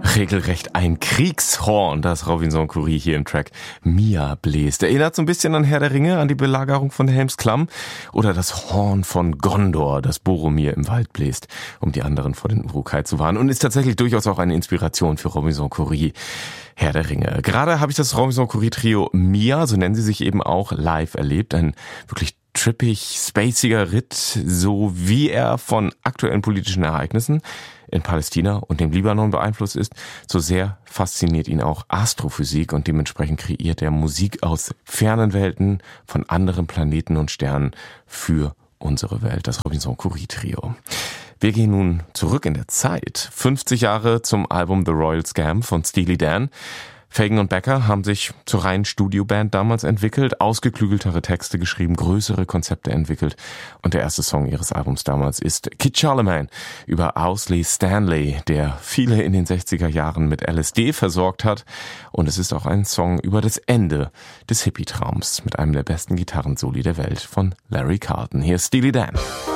Regelrecht ein Kriegshorn, das Robinson Currie hier im Track Mia bläst. Erinnert so ein bisschen an Herr der Ringe, an die Belagerung von Helms Klamm oder das Horn von Gondor, das Boromir im Wald bläst, um die anderen vor den Uruk-hai zu warnen, und ist tatsächlich durchaus auch eine Inspiration für Robinson Currie, Herr der Ringe. Gerade habe ich das Robinson Currie Trio Mia, so nennen sie sich eben auch, live erlebt. Ein wirklich trippig, spaciger Ritt, so wie er von aktuellen politischen Ereignissen in Palästina und dem Libanon beeinflusst ist, so sehr fasziniert ihn auch Astrophysik, und dementsprechend kreiert er Musik aus fernen Welten von anderen Planeten und Sternen für unsere Welt, das Robinson Currie Trio. Wir gehen nun zurück in der Zeit, 50 Jahre zum Album The Royal Scam von Steely Dan. Fagen und Becker haben sich zur reinen Studioband damals entwickelt, ausgeklügeltere Texte geschrieben, größere Konzepte entwickelt, und der erste Song ihres Albums damals ist Kid Charlemagne über Owsley Stanley, der viele in den 60er Jahren mit LSD versorgt hat, und es ist auch ein Song über das Ende des Hippie-Traums mit einem der besten Gitarrensoli der Welt von Larry Carlton. Hier ist Steely Dan.